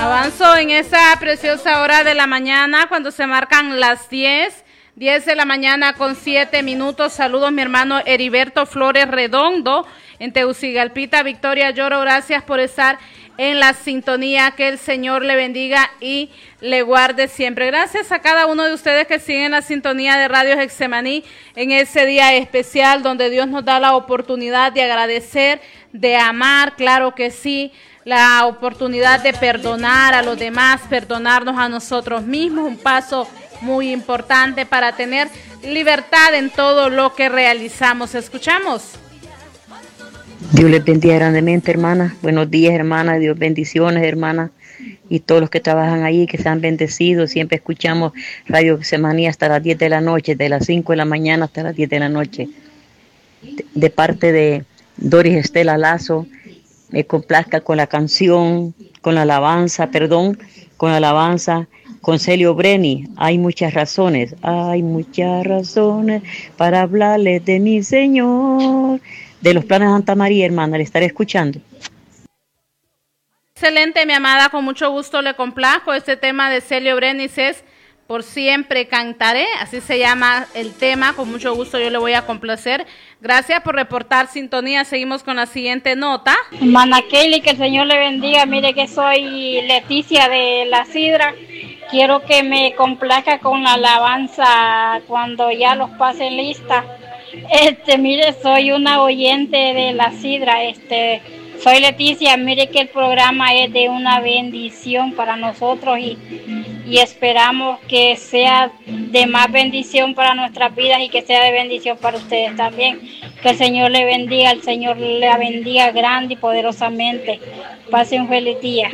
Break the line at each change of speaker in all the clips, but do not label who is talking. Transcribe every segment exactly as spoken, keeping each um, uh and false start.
Avanzo en esa preciosa hora de la mañana cuando se marcan las diez, diez de la mañana con siete minutos. Saludos mi hermano Heriberto Flores Redondo en Tegucigalpita, Victoria Lloro. Gracias por estar en la sintonía. Que el Señor le bendiga y le guarde siempre. Gracias a cada uno de ustedes que siguen la sintonía de Radio Getsemaní en ese día especial donde Dios nos da la oportunidad de agradecer, de amar, claro que sí, la oportunidad de perdonar a los demás, perdonarnos a nosotros mismos, un paso muy importante para tener libertad en todo lo que realizamos. Escuchamos.
Dios les bendiga grandemente, hermana. Buenos días, hermana. Dios bendiciones, hermana. Y todos los que trabajan ahí, que sean bendecidos. Siempre escuchamos Radio Getsemaní hasta las diez de la noche, de las cinco de la mañana hasta las diez de la noche. De, de parte de Doris Estela Lazo, me complazca con la canción, con la alabanza, perdón, con la alabanza, con Celio Breni. Hay muchas razones, hay muchas razones para hablarles de mi Señor. De los planes de Santa María, hermana, le estaré escuchando.
Excelente, mi amada, con mucho gusto le complazco. Este tema de Celio Brenis es Por Siempre Cantaré, así se llama el tema, con mucho gusto yo le voy a complacer. Gracias por reportar sintonía, seguimos con la siguiente nota.
Hermana Kelly, que el Señor le bendiga, mire que soy Leticia de La Sidra, quiero que me complazca con la alabanza cuando ya los pasen lista. Este, mire, soy una oyente de La Sidra, este, soy Leticia, mire que el programa es de una bendición para nosotros y, y esperamos que sea de más bendición para nuestras vidas y que sea de bendición para ustedes también. Que el Señor le bendiga, el Señor le bendiga grande y poderosamente. Pase un feliz día.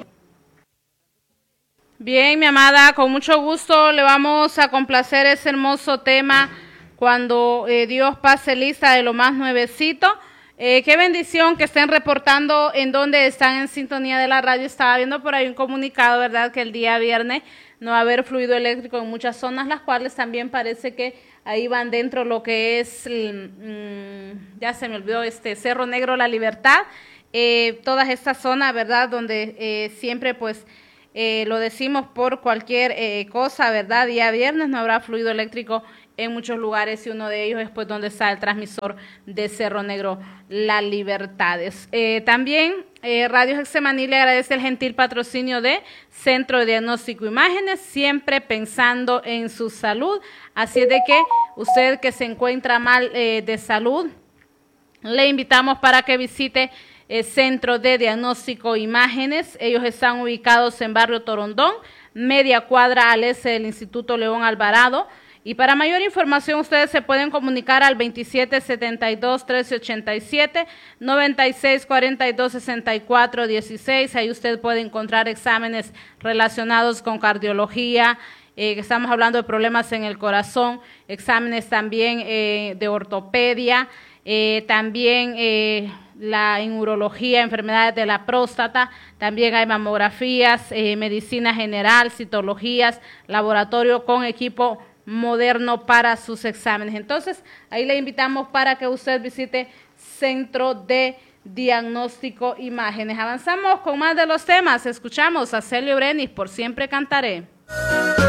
Bien, mi amada, con mucho gusto le vamos a complacer ese hermoso tema cuando eh, Dios pase lista de lo más nuevecito. Eh, qué bendición que estén reportando en donde están en sintonía de la radio. Estaba viendo por ahí un comunicado, ¿verdad?, que el día viernes no va a haber fluido eléctrico en muchas zonas, las cuales también parece que ahí van dentro lo que es, mmm, ya se me olvidó, este Cerro Negro La Libertad, eh, todas estas zonas, ¿verdad?, donde eh, siempre pues eh, lo decimos por cualquier eh, cosa, ¿verdad?, día viernes no habrá fluido eléctrico en muchos lugares y uno de ellos es pues donde está el transmisor de Cerro Negro La Libertades. Eh, también eh, Radio Getsemaní le agradece el gentil patrocinio de Centro de Diagnóstico Imágenes, siempre pensando en su salud. Así es de que usted que se encuentra mal eh, de salud, le invitamos para que visite el Centro de Diagnóstico Imágenes. Ellos están ubicados en Barrio Torondón, media cuadra al este del Instituto León Alvarado. Y para mayor información ustedes se pueden comunicar al veintisiete setenta y dos, trece ochenta y siete, noventa y seis cuarenta y dos, sesenta y cuatro dieciséis. Ahí usted puede encontrar exámenes relacionados con cardiología, eh, que estamos hablando de problemas en el corazón, exámenes también eh, de ortopedia, eh, también eh, la en urología, enfermedades de la próstata, también hay mamografías, eh, medicina general, citologías, laboratorio con equipo moderno para sus exámenes. Entonces, ahí le invitamos para que usted visite Centro de Diagnóstico Imágenes. Avanzamos con más de los temas. Escuchamos a Celio Brenis, Por Siempre Cantaré.